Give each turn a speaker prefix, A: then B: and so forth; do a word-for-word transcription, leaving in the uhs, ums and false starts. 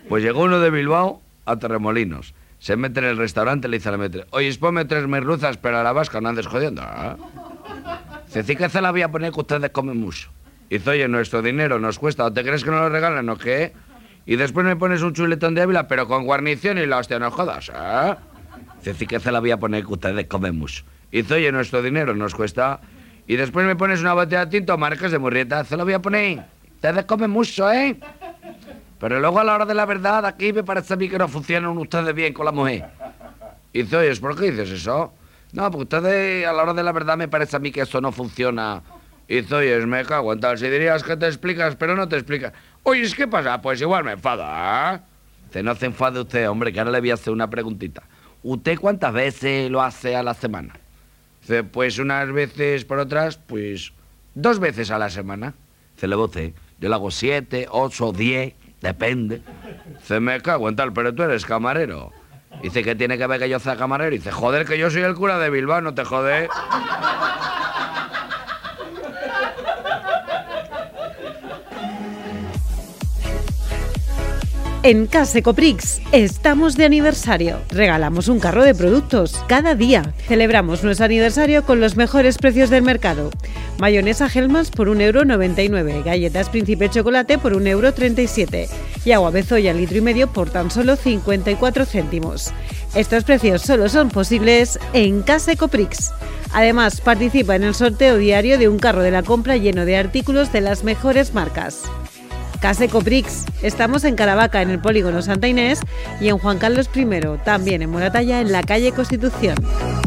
A: Pues llegó uno de Bilbao a Torremolinos. Se mete en el restaurante y le dice a la metre: oye, ponme tres merluzas, pero a la vasca no andes jodiendo. ¿Eh? Dice: sí que se la voy a poner que ustedes comen mucho. Dice: oye, nuestro dinero nos cuesta, ¿o te crees que nos lo regalan o qué? Y después me pones un chuletón de Ávila, pero con guarnición y la hostia, no jodas, ¿eh? Dice: sí que se la voy a poner que ustedes comen mucho. Dice: oye, nuestro dinero nos cuesta. Y después me pones una botella de tinto, Marcas de Murrieta, se la voy a poner. Ustedes comen mucho, ¿eh? Pero luego a la hora de la verdad, aquí me parece a mí que no funcionan ustedes bien con la mujer. Y dice: oye, ¿por qué dices eso? No, porque ustedes a la hora de la verdad me parece a mí que esto no funciona. Y dice: oye, me cago en tal, si dirías que te explicas, pero no te explicas. Oye, ¿qué pasa? Pues igual me enfada, ¿eh? Dice: no se enfade usted, hombre, que ahora le voy a hacer una preguntita. ¿Usted cuántas veces lo hace a la semana? Dice: pues unas veces, por otras, pues dos veces a la semana. Dice: le voce, yo lo hago siete, ocho, diez, depende. Dice: me cago en tal, pero tú eres camarero. Dice: ¿qué tiene que ver que yo sea camarero? Dice: joder, que yo soy el cura de Bilbao, no te jode.
B: En Case Coprix estamos de aniversario. Regalamos un carro de productos cada día. Celebramos nuestro aniversario con los mejores precios del mercado. Mayonesa Hellmann's por un euro noventa y nueve, galletas Príncipe Chocolate por un euro treinta y siete y agua Bezoya litro y medio por tan solo cincuenta y cuatro céntimos. Estos precios solo son posibles en Case Coprix. Además, participa en el sorteo diario de un carro de la compra lleno de artículos de las mejores marcas. Case Coprix. Estamos en Caravaca, en el polígono Santa Inés, y en Juan Carlos primero, también en Moratalla, en la calle Constitución.